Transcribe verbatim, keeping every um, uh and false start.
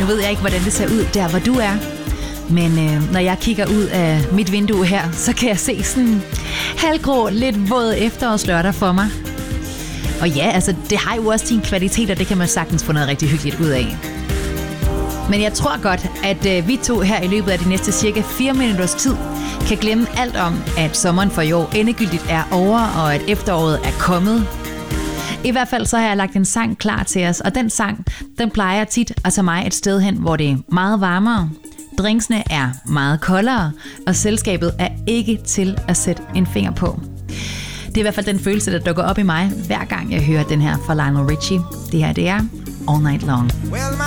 Nu ved jeg ikke, hvordan det ser ud der, hvor du er. Men øh, når jeg kigger ud af mit vindue her, så kan jeg se sådan halvgrå, lidt våd efterårslørdag for mig. Og ja, altså det har jo også sine kvaliteter, det kan man sagtens få noget rigtig hyggeligt ud af. Men jeg tror godt, at øh, vi to her i løbet af de næste cirka fire minutters tid kan glemme alt om, at sommeren for i år endegyldigt er over, og at efteråret er kommet. I hvert fald så har jeg lagt en sang klar til os, og den sang, den plejer tit at tage mig et sted hen, hvor det er meget varmere. Drinksene er meget koldere, og selskabet er ikke til at sætte en finger på. Det er i hvert fald den følelse, der dukker op i mig, hver gang jeg hører den her fra Lionel Richie. Det her, det er All Night Long.